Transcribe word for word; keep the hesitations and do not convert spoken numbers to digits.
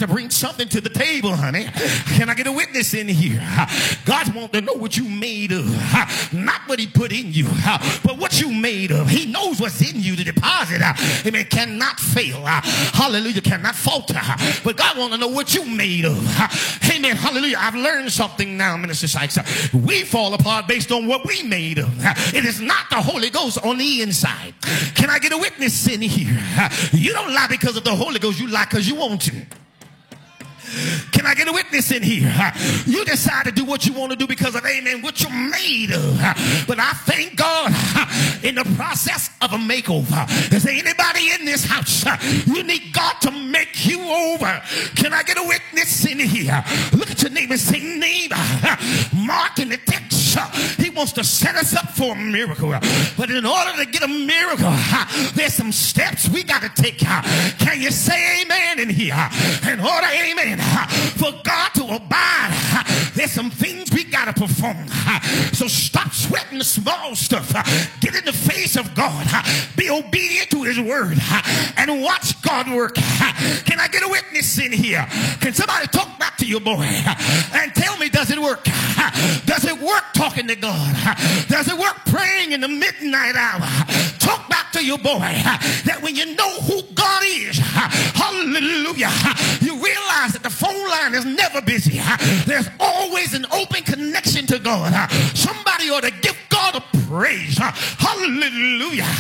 to bring something to the table, honey. Can I get a witness in here? God wants to know what you made of. Not what he put in you, but what you made of. He knows what's in you. The deposit, amen, cannot fail. Hallelujah, cannot falter. But God wants to know what you made of. Amen, hallelujah. I've learned something now, Minister Sykes. We fall apart based on what we made of. It is not the Holy Ghost on the inside. Can I get a witness in here? You don't lie because of the Holy Ghost. You lie because you want to. Can I get a witness in here? You decide to do what you want to do because of, amen, what you're made of. But I thank God in the process of a makeover. Is there anybody in this house? You need God to make you over. Can I get a witness in here? Look at your neighbor and say, neighbor, Mark in the text, he wants to set us up for a miracle. But in order to get a miracle, there's some steps we got to take. Can you say amen in here? In order, amen, for God to abide, there's some things we got to perform. So stop sweating the small stuff. Get in the face of God. Be obedient to his word and watch God work. Can I get a witness in here? Can somebody talk back to your boy and tell me, does it work? Does it work talking to God? Does it work praying in the midnight hour? Talk back to your boy that when you know who God is, hallelujah, you realize that the phone line is never busy. There's always an open connection to God. Somebody ought to give God a praise. Hallelujah.